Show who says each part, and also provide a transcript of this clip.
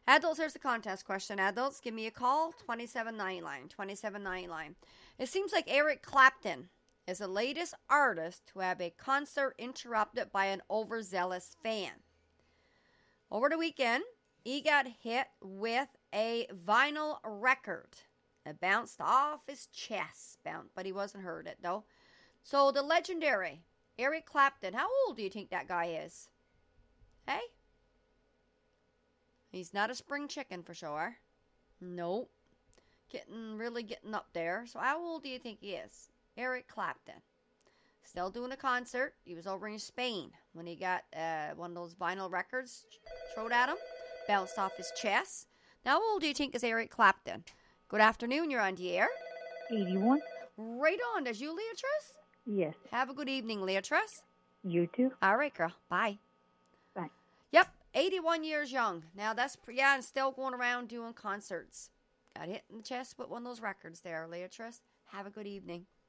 Speaker 1: Adults, here's the contest question. Adults, give me a call, 2799, 2799. It seems like Eric Clapton is the latest artist to have a concert interrupted by an overzealous fan. Over the weekend, he got hit with a vinyl record. It bounced off his chest, but he wasn't hurt it though. So the legendary Eric Clapton, how old do you think that guy is? Hey? He's not a spring chicken for sure. Nope. Really getting up there. So how old do you think he is? Eric Clapton. Still doing a concert. He was over in Spain when he got one of those vinyl records thrown at him. Bounced off his chest. Now how old do you think is Eric Clapton? Good afternoon. You're on the air.
Speaker 2: 81.
Speaker 1: Right on. Does you, Leatrice?
Speaker 2: Yes.
Speaker 1: Have a good evening, Leatrice.
Speaker 2: You too.
Speaker 1: All right, girl. Bye.
Speaker 2: Bye.
Speaker 1: Yep. 81 years young. Now that's, and still going around doing concerts. Got hit in the chest with one of those records there, Leatrice. Have a good evening.